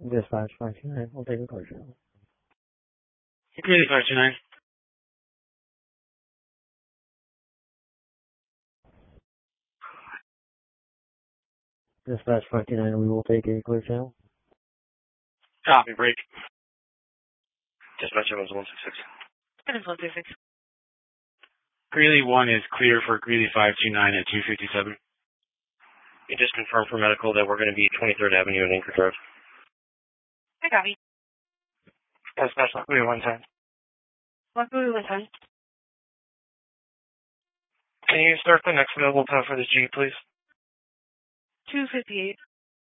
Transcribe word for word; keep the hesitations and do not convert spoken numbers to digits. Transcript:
Dispatch five two nine, we'll take a clear channel. Greeley five two nine. Dispatch five two nine, we will take a clear channel. Copy, break. Dispatch Evans one six six. Evans one six six. Greeley one is clear for Greeley five two nine at two fifty-seven. You just confirmed for medical that we're going to be twenty-third Avenue and Anchor Drive. I copy. Dispatch one Greeley one ten. One Greeley one ten. Can you start the next available time for the G, please? two fifty-eight.